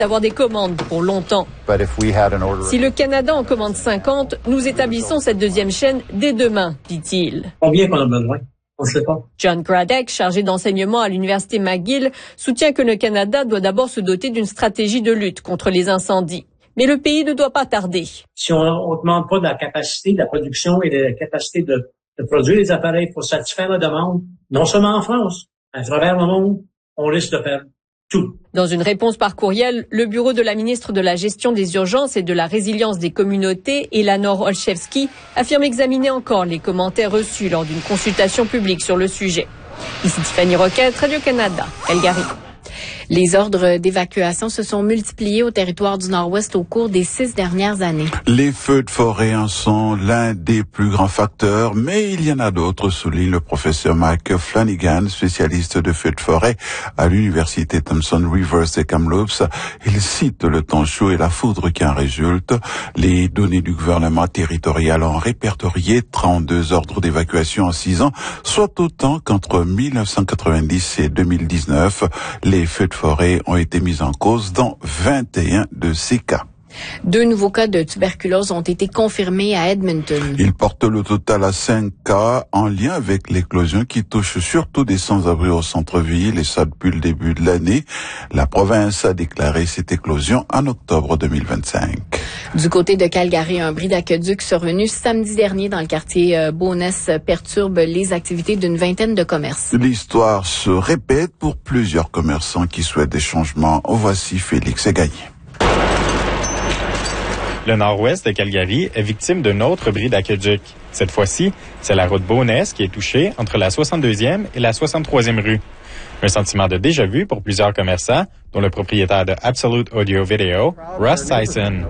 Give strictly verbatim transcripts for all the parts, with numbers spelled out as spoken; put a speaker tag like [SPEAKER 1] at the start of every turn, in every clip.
[SPEAKER 1] d'avoir des commandes pour longtemps. Si le Canada en commande cinquante, nous établissons cette deuxième chaîne dès demain, dit-il.
[SPEAKER 2] Combien qu'on a besoin? On ne sait pas.
[SPEAKER 1] John Gradek, chargé d'enseignement à l'Université McGill, soutient que le Canada doit d'abord se doter d'une stratégie de lutte contre les incendies. Mais le pays ne doit pas tarder.
[SPEAKER 2] Si on ne demande pas de la capacité de la production et de la capacité de, de produire les appareils pour satisfaire la demande, non seulement en France, à travers le monde, on risque de perdre tout.
[SPEAKER 1] Dans une réponse par courriel, le bureau de la ministre de la Gestion des urgences et de la résilience des communautés, Eleanor Olszewski, affirme examiner encore les commentaires reçus lors d'une consultation publique sur le sujet. Ici Tiffany Roquette, Radio-Canada, Calgary.
[SPEAKER 3] Les ordres d'évacuation se sont multipliés au territoire du Nord-Ouest au cours des six dernières années.
[SPEAKER 4] Les feux de forêt en sont l'un des plus grands facteurs, mais il y en a d'autres, souligne le professeur Mike Flanagan, spécialiste de feux de forêt à l'université Thomson Rivers et Kamloops. Il cite le temps chaud et la foudre qui en résulte. Les données du gouvernement territorial ont répertorié trente-deux ordres d'évacuation en six ans, soit autant qu'entre mille neuf cent quatre-vingt-dix et deux mille dix-neuf. Les feux de forêt ont été mis en cause dans vingt et un de ces cas.
[SPEAKER 3] Deux nouveaux cas de tuberculose ont été confirmés à Edmonton.
[SPEAKER 4] Ils portent le total à cinq cas en lien avec l'éclosion qui touche surtout des sans-abri au centre-ville, et ça depuis le début de l'année. La province a déclaré cette éclosion en octobre deux mille vingt-cinq.
[SPEAKER 3] Du côté de Calgary, un bris d'aqueduc survenu samedi dernier dans le quartier Bowness perturbe les activités d'une vingtaine de commerces.
[SPEAKER 4] L'histoire se répète pour plusieurs commerçants qui souhaitent des changements. Voici Félix Gagné.
[SPEAKER 5] Le nord-ouest de Calgary est victime d'un autre bris d'aqueduc. Cette fois-ci, c'est la route Bowness qui est touchée entre la soixante-deuxième et la soixante-troisième rue. Un sentiment de déjà-vu pour plusieurs commerçants, dont le propriétaire de Absolute Audio Video, Russ Tyson.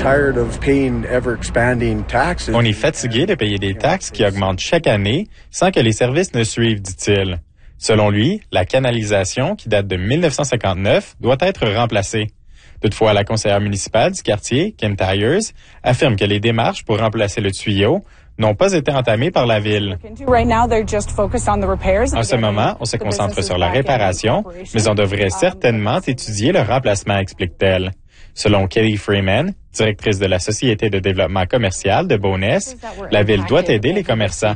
[SPEAKER 5] On est fatigué de payer des taxes qui augmentent chaque année sans que les services ne suivent, dit-il. Selon lui, la canalisation, qui date de mille neuf cent cinquante-neuf, doit être remplacée. Toutefois, la conseillère municipale du quartier, Kim Tyers, affirme que les démarches pour remplacer le tuyau n'ont pas été entamées par la ville. En ce moment, on se concentre sur la réparation, mais on devrait certainement étudier le remplacement, explique-t-elle. Selon Kelly Freeman, directrice de la Société de développement commercial de Bowness, la ville doit aider les commerçants.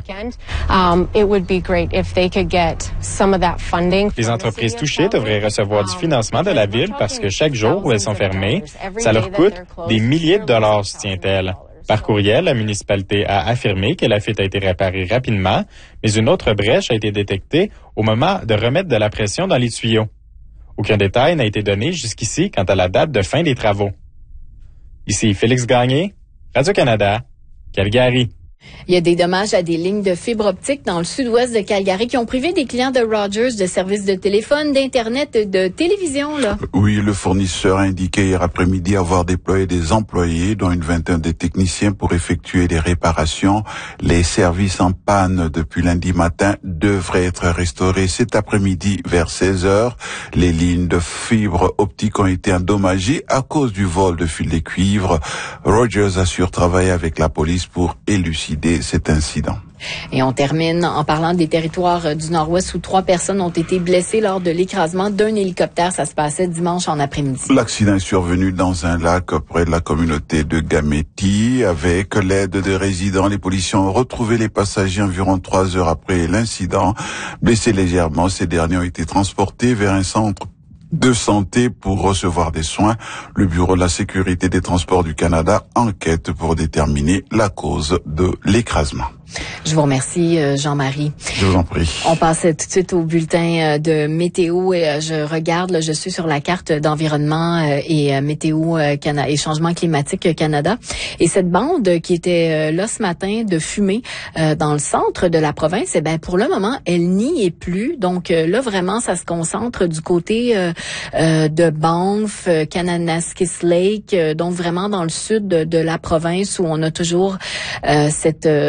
[SPEAKER 5] Les entreprises touchées devraient recevoir du financement de la ville parce que chaque jour où elles sont fermées, ça leur coûte des milliers de dollars, soutient-elle. Par courriel, la municipalité a affirmé que la fuite a été réparée rapidement, mais une autre brèche a été détectée au moment de remettre de la pression dans les tuyaux. Aucun détail n'a été donné jusqu'ici quant à la date de fin des travaux. Ici Félix Gagné, Radio-Canada, Calgary.
[SPEAKER 3] Il y a des dommages à des lignes de fibre optique dans le sud-ouest de Calgary qui ont privé des clients de Rogers de services de téléphone, d'Internet et de télévision, là.
[SPEAKER 4] Oui, le fournisseur a indiqué hier après-midi avoir déployé des employés, dont une vingtaine de techniciens pour effectuer des réparations. Les services en panne depuis lundi matin devraient être restaurés cet après-midi vers seize heures. Les lignes de fibre optique ont été endommagées à cause du vol de fils de cuivre. Rogers assure travailler avec la police pour élucider cet incident.
[SPEAKER 3] Et on termine en parlant des territoires du Nord-Ouest où trois personnes ont été blessées lors de l'écrasement d'un hélicoptère. Ça se passait dimanche en après-midi.
[SPEAKER 4] L'accident est survenu dans un lac près de la communauté de Gameti. Avec l'aide des résidents, les policiers ont retrouvé les passagers environ trois heures après l'incident. Blessés légèrement, ces derniers ont été transportés vers un centre de santé pour recevoir des soins. Le Bureau de la sécurité des transports du Canada enquête pour déterminer la cause de l'écrasement.
[SPEAKER 3] Je vous remercie, Jean-Marie.
[SPEAKER 4] Je vous en prie.
[SPEAKER 3] On passe tout de suite au bulletin de météo et je regarde, là, je suis sur la carte d'environnement et météo Canada et changement climatique Canada. Et cette bande qui était là ce matin de fumée dans le centre de la province, eh ben pour le moment, elle n'y est plus. Donc là, vraiment, ça se concentre du côté de Banff, Kananaskis Lake, donc vraiment dans le sud de, de la province où on a toujours cette, cette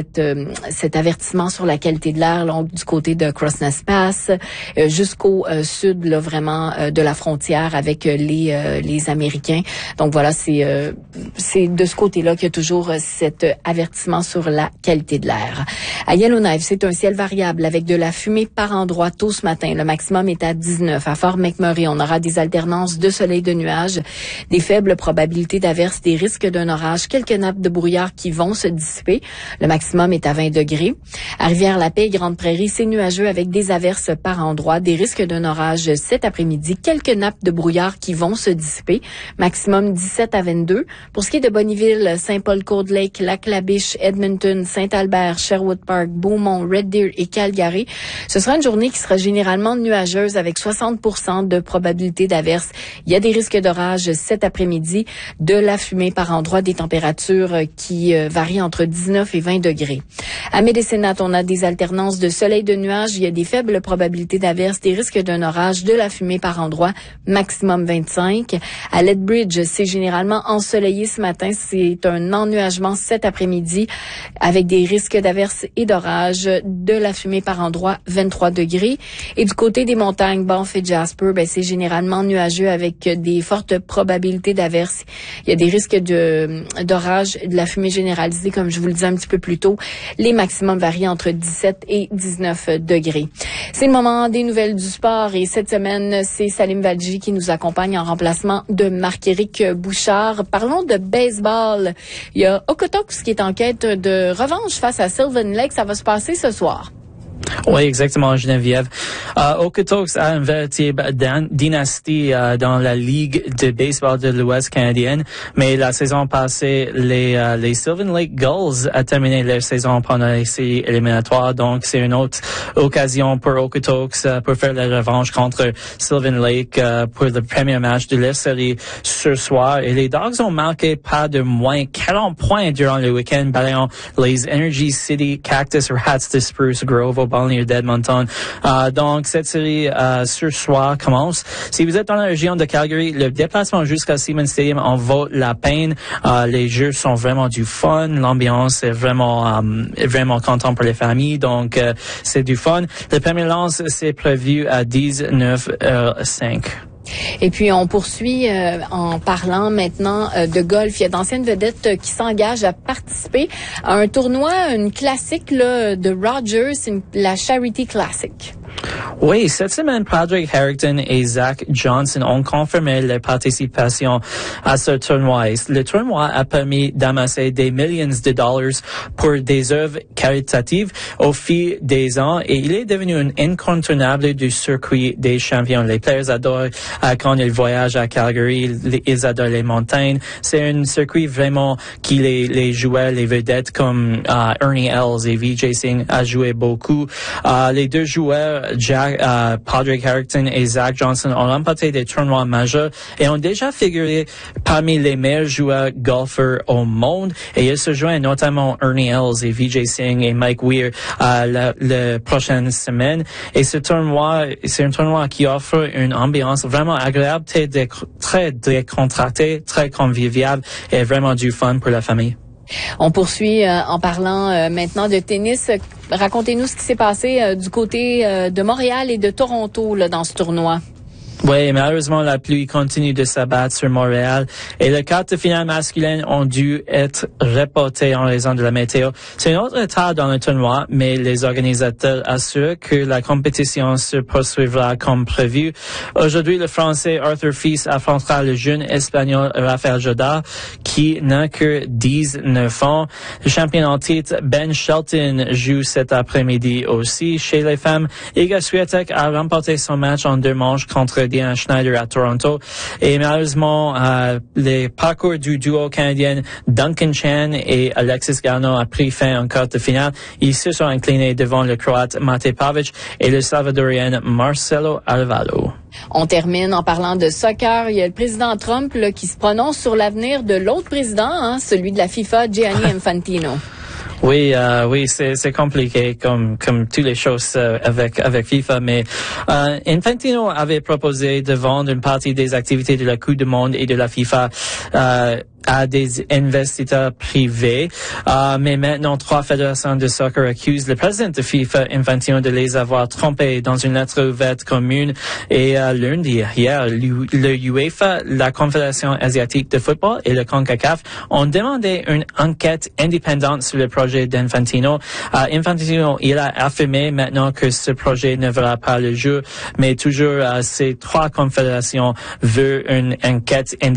[SPEAKER 3] cette, euh, cet avertissement sur la qualité de l'air là, du côté de Crossness Pass euh, jusqu'au euh, sud, là, vraiment euh, de la frontière avec euh, les euh, les Américains. Donc voilà, c'est euh, c'est de ce côté-là qu'il y a toujours euh, cet euh, avertissement sur la qualité de l'air. À Yellowknife, c'est un ciel variable avec de la fumée par endroits tôt ce matin. Le maximum est à dix-neuf. À Fort McMurray, on aura des alternances de soleil et de nuages, des faibles probabilités d'averses, des risques d'un orage, quelques nappes de brouillard qui vont se dissiper. Le maximum est à vingt degrés. À Rivière-la-Paix, Grande Prairie, c'est nuageux avec des averses par endroits, des risques d'un orage cet après-midi, quelques nappes de brouillard qui vont se dissiper. Maximum dix-sept à vingt-deux. Pour ce qui est de Bonneville, Saint-Paul-Cold Lake, Lac-La-Biche, Edmonton, Saint-Albert, Sherwood Park, Beaumont, Red Deer et Calgary, ce sera une journée qui sera généralement nuageuse avec soixante pour cent de probabilité d'averse. Il y a des risques d'orage cet après-midi, de la fumée par endroits, des températures qui euh, varient entre dix-neuf et vingt degrés. À Médécénat, on a des alternances de soleil et de nuages. Il y a des faibles probabilités d'averse, des risques d'un orage, de la fumée par endroits, maximum vingt-cinq. À Lethbridge, c'est généralement ensoleillé ce matin. C'est un ennuagement cet après-midi avec des risques d'averse et d'orage, de la fumée par endroits, vingt-trois degrés. Et du côté des montagnes, Banff et Jasper, ben, c'est généralement nuageux avec des fortes probabilités d'averse. Il y a des risques de d'orage, de la fumée généralisée, comme je vous le disais un petit peu plus tôt. Les maximums varient entre dix-sept et dix-neuf degrés. C'est le moment des nouvelles du sport et cette semaine, c'est Salim Valji qui nous accompagne en remplacement de Marc-Éric Bouchard. Parlons de baseball. Il y a Okotoks qui est en quête de revanche face à Sylvan Lake. Ça va se passer ce soir.
[SPEAKER 6] Oui, exactement, Geneviève. Uh, Okotoks a une véritable dynastie uh, dans la Ligue de baseball de l'Ouest canadienne, mais la saison passée, les, uh, les Sylvan Lake Gulls a terminé leur saison pendant les séries éliminatoires, donc c'est une autre occasion pour Okotoks uh, pour faire la revanche contre Sylvan Lake uh, pour le premier match de la série ce soir. Et les Dogs ont marqué pas de moins quarante points durant le week-end, balayant les Energy City Cactus Rats de Spruce Grove au balnéaire d'Edmonton. Uh, donc, cette série uh, ce soir commence. Si vous êtes dans la région de Calgary, le déplacement jusqu'à Siemens Stadium en vaut la peine. Uh, les jeux sont vraiment du fun. L'ambiance est vraiment um, vraiment content pour les familles. Donc, uh, c'est du fun. Le premier lance, c'est prévu à dix-neuf heures cinq.
[SPEAKER 3] Et puis, on poursuit euh, en parlant maintenant euh, de golf. Il y a d'anciennes vedettes euh, qui s'engagent à participer à un tournoi, une classique là, de Rogers, une, la Charity Classic.
[SPEAKER 6] Oui, cette semaine, Padraig Harrington et Zach Johnson ont confirmé leur participation à ce tournoi. Le tournoi a permis d'amasser des millions de dollars pour des œuvres caritatives au fil des ans et il est devenu un incontournable du circuit des champions. Les players adorent euh, quand ils voyagent à Calgary, les, ils adorent les montagnes. C'est un circuit vraiment qui les, les joueurs, les vedettes comme euh, Ernie Els et Vijay Singh a joué beaucoup. Euh, les deux joueurs Jack, uh, Padraig Harrington et Zach Johnson ont remporté des tournois majeurs et ont déjà figuré parmi les meilleurs joueurs golfeurs au monde. Et ils se joignent notamment Ernie Els et Vijay Singh et Mike Weir uh, la, la prochaine semaine. Et ce tournoi, c'est un tournoi qui offre une ambiance vraiment agréable, très, très décontractée, très conviviale et vraiment du fun pour la famille.
[SPEAKER 3] On poursuit euh, en parlant euh, maintenant de tennis. Racontez-nous ce qui s'est passé euh, du côté euh, de Montréal et de Toronto là, dans ce tournoi.
[SPEAKER 6] Oui, malheureusement, la pluie continue de s'abattre sur Montréal et les quarts de finale masculines ont dû être reportés en raison de la météo. C'est un autre retard dans le tournoi, mais les organisateurs assurent que la compétition se poursuivra comme prévu. Aujourd'hui, le Français Arthur Fils affrontera le jeune Espagnol Rafael Jodar, qui n'a que dix-neuf ans. Le champion en titre Ben Shelton joue cet après-midi aussi. Chez les femmes, Iga Swiatek a remporté son match en deux manches contre Diana Schneider à Toronto. Et malheureusement, euh, les parcours du duo canadien Duncan Chan et Alexis Garneau a pris fin en quart de finale. Ils se sont inclinés devant le Croate Mate Pavic et le Salvadorien Marcelo Alvaro.
[SPEAKER 3] On termine en parlant de soccer. Il y a le président Trump là, qui se prononce sur l'avenir de l'autre président, hein, celui de la FIFA, Gianni Infantino.
[SPEAKER 6] Oui, euh, oui, c'est c'est compliqué comme comme toutes les choses euh, avec avec FIFA, mais euh, Infantino avait proposé de vendre une partie des activités de la Coupe du Monde et de la FIFA euh, à des investisseurs privés. Euh, mais maintenant, trois fédérations de soccer accusent le président de FIFA, Infantino, de les avoir trompés dans une lettre ouverte commune. Et euh, lundi, hier, le UEFA, la Confédération asiatique de football et le CONCACAF ont demandé une enquête indépendante sur le projet d'Infantino. Euh, Infantino, il a affirmé maintenant que ce projet ne verra pas le jour, mais toujours euh, ces trois confédérations veulent une enquête indépendante